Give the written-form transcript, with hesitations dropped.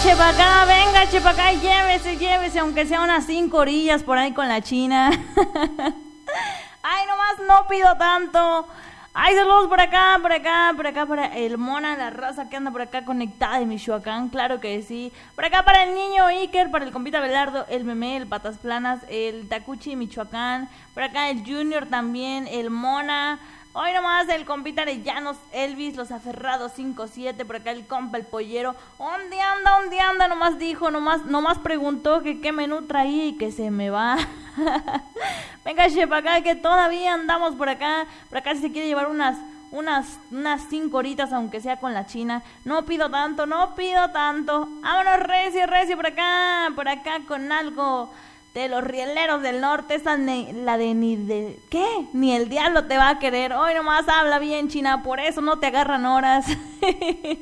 venga, chepacá, y llévese, aunque sea unas 5 orillas por ahí con la China. Ay, nomás no pido tanto. Ay, saludos por acá, para el Mona, la raza que anda por acá conectada de Michoacán, claro que sí. Por acá para el niño Iker, para el compita Belardo, el Meme, el Patas Planas, el Tacuchi Michoacán. Por acá el Junior también, el Mona. Hoy nomás el compita Arellanos, Elvis, los aferrados 5-7, por acá el compa, el pollero. ¿Dónde anda? Nomás dijo, nomás preguntó que qué menú traía y que se me va. Venga, chef, acá que todavía andamos por acá si se quiere llevar unas 5 horitas, aunque sea con la China. No pido tanto. Vámonos recio por acá con algo de los rieleros del norte, esa ni el diablo te va a querer. Hoy nomás habla bien, China, por eso no te agarran horas.